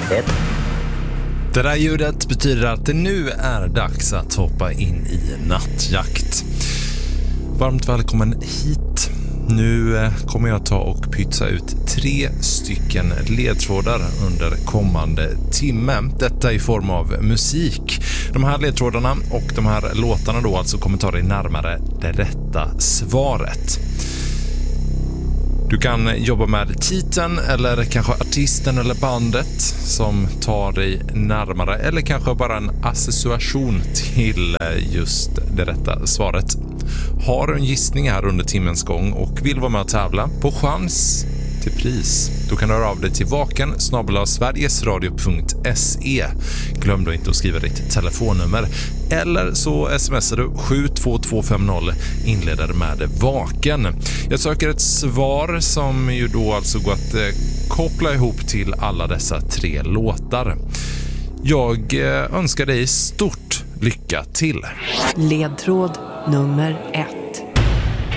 1. Det där ljudet betyder att det nu är dags att hoppa in i nattjakt. Varmt välkommen hit. Nu kommer jag ta och pytsa ut 3 stycken ledtrådar under kommande timme. Detta i form av musik. De här ledtrådarna och de här låtarna då alltså kommer ta dig närmare det rätta svaret. Du kan jobba med titeln eller kanske artisten eller bandet som tar dig närmare, eller kanske bara en association till just det rätta svaret. Har du en gissning här under timmens gång och vill vara med och tävla på chans till pris, då kan du höra av dig till vaken@sverigesradio.se. Glöm då inte att skriva ditt telefonnummer, eller så smsar du 72250, inleder med vaken. Jag söker ett svar som ju då alltså går att koppla ihop till alla dessa 3 låtar. Jag önskar dig stort lycka till. Ledtråd nummer 1.